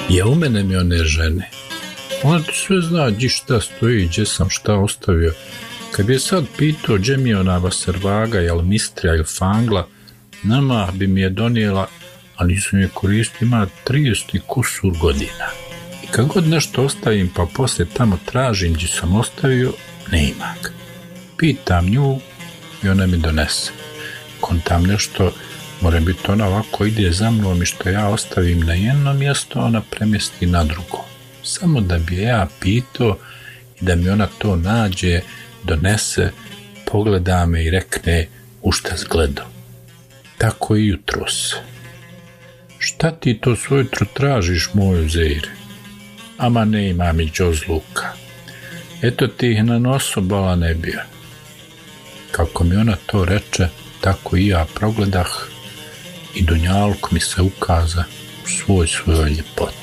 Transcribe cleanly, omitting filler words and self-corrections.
je u mene mi one žene. Ona ti sve zna gdje šta stoji, gdje sam šta ostavio. Kad bi je sad pitao gdje mi je ona vaservaga, jel mistrija ili fangla, nama bi mi je donijela, a nisam je koristio, ima 30 kusur godina. I kad god nešto ostavim pa poslije tamo tražim gdje sam ostavio, ne ima ga. Pitam nju i ona mi donese. Kontam nešto, mora biti ona ovako ide za mnom i što ja ostavim na jedno mjesto, ona premjesti na drugo. Samo da bi ja pitao i da mi ona to nađe, donese, pogleda me i rekne u šta zgledao. Tako i jutros. Šta ti to svojutro tražiš, moju Zejre? Ama ne ima mi džozluka. Eto ti ih na nosu bala ne bio. Kako mi ona to reče, tako i ja progledah i dunjaluk mi se ukaza u svojoj ljepoti.